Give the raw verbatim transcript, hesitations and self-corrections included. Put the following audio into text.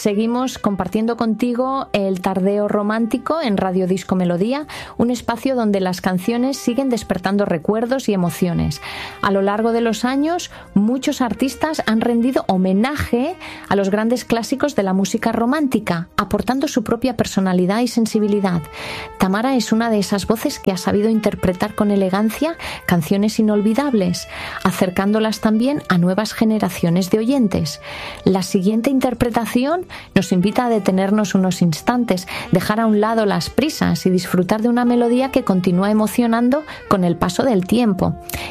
seguimos compartiendo contigo el Tardeo Romántico en Radio Disco Melodía, un espacio donde las canciones siguen despertando recuerdos y emociones. A lo largo de los años, muchos artistas han rendido homenaje a los grandes clásicos de la música romántica, aportando su propia personalidad y sensibilidad. Tamara es una de esas voces que ha sabido interpretar con elegancia canciones inolvidables, acercándolas también a nuevas generaciones de oyentes. La siguiente interpretación nos invita a detenernos unos instantes, dejar a un lado las prisas y disfrutar de una melodía que continúa emocionando con el paso del tiempo.